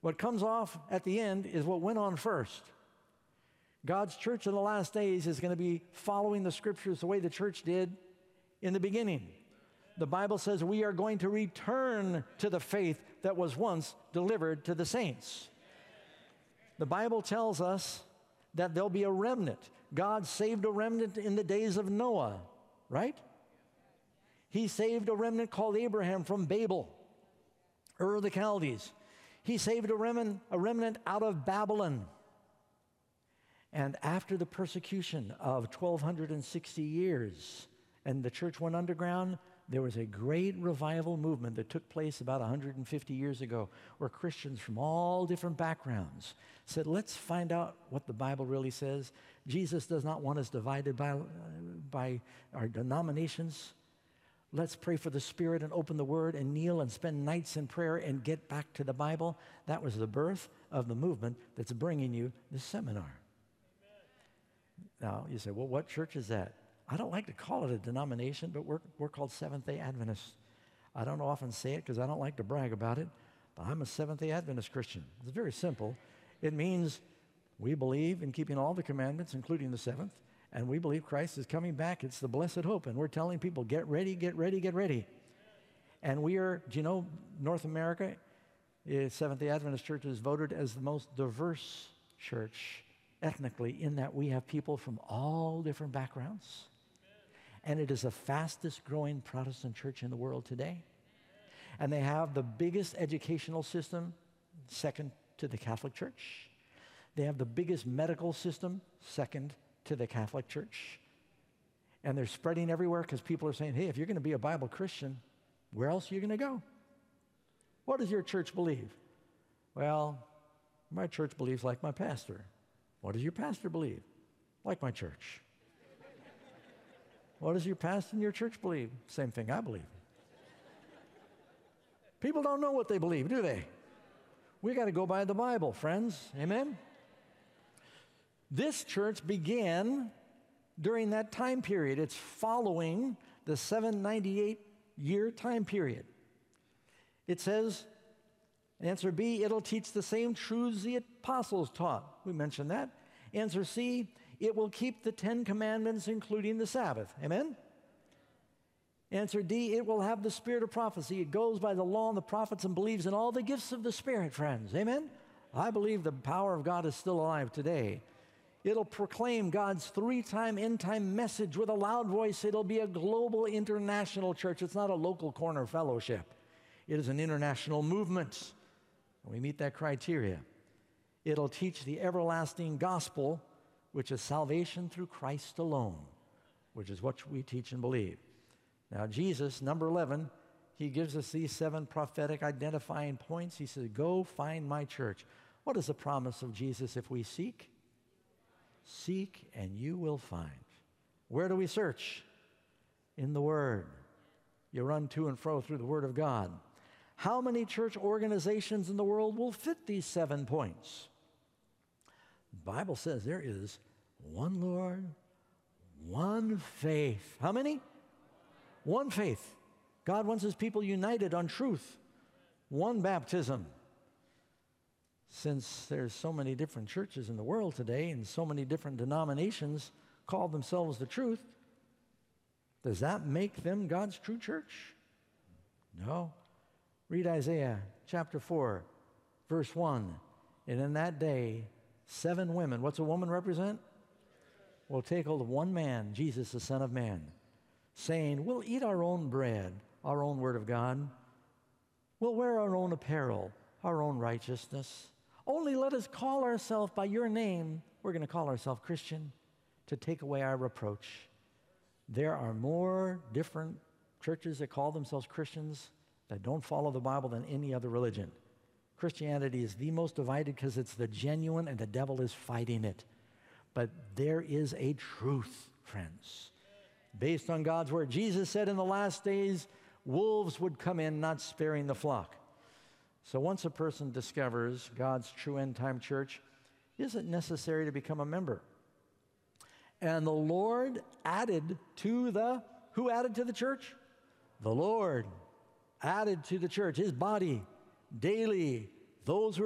What comes off at the end is what went on first. God's church in the last days is going to be following the scriptures the way the church did in the beginning. The Bible says we are going to return to the faith that was once delivered to the saints. The Bible tells us that there'll be a remnant. God saved a remnant in the days of Noah, right? He saved a remnant called Abraham from Babel, Ur of the Chaldees. He saved a remnant out of Babylon. And after the persecution of 1,260 years, and the church went underground, there was a great revival movement that took place about 150 years ago, where Christians from all different backgrounds said, let's find out what the Bible really says. Jesus does not want us divided by our denominations. Let's pray for the Spirit and open the Word and kneel and spend nights in prayer and get back to the Bible. That was the birth of the movement that's bringing you this seminar. Now, you say, well, what church is that? I don't like to call it a denomination, but we're called Seventh-day Adventists. I don't often say it because I don't like to brag about it, but I'm a Seventh-day Adventist Christian. It's very simple. It means we believe in keeping all the commandments, including the seventh, and we believe Christ is coming back. It's the blessed hope, and we're telling people, get ready, get ready, get ready. And we are, do you know, North America, Seventh-day Adventist Church is voted as the most diverse church ethnically, in that we have people from all different backgrounds. And it is the fastest growing Protestant church in the world today. And they have the biggest educational system, second to the Catholic Church. They have the biggest medical system, second to the Catholic Church. And they're spreading everywhere because people are saying, hey, if you're going to be a Bible Christian, where else are you going to go? What does your church believe? Well, my church believes like my pastor. What does your pastor believe? Like my church. What does your pastor and your church believe? Same thing I believe. People don't know what they believe, do they? We got to go by the Bible, friends. Amen? This church began during that time period. It's following the 798-year time period. It says, answer B, it'll teach the same truths the apostles taught. We mentioned that. Answer C, it will keep the 10 commandments, including the Sabbath. Amen? Answer D, it will have the spirit of prophecy. It goes by the law and the prophets and believes in all the gifts of the Spirit, friends. Amen? I believe the power of God is still alive today. It'll proclaim God's 3-time end-time message with a loud voice. It'll be a global international church. It's not a local corner fellowship. It is an international movement. We meet that criteria. It'll teach the everlasting gospel, which is salvation through Christ alone, which is what we teach and believe. Now, Jesus, number 11, he gives us these 7 prophetic identifying points. He says, go find my church. What is the promise of Jesus if we seek? Seek and you will find. Where do we search? In the Word. You run to and fro through the Word of God. How many church organizations in the world will fit these 7 points? The Bible says there is one Lord, one faith. How many? One faith. God wants his people united on truth. One baptism. Since there's so many different churches in the world today and so many different denominations call themselves the truth, does that make them God's true church? No. Read Isaiah chapter 4, verse 1. And in that day, 7 women, what's a woman represent? Will take hold of one man, Jesus, the Son of Man, saying, we'll eat our own bread, our own word of God. We'll wear our own apparel, our own righteousness. Only let us call ourselves by your name. We're going to call ourselves Christian to take away our reproach. There are more different churches that call themselves Christians that don't follow the Bible than any other religion. Christianity is the most divided because it's the genuine and the devil is fighting it. But there is a truth, friends, based on God's word. Jesus said in the last days, wolves would come in, not sparing the flock. So once a person discovers God's true end-time church, is it necessary to become a member? And the Lord added to the, who added to the church? The Lord added to the church, his body, daily, those who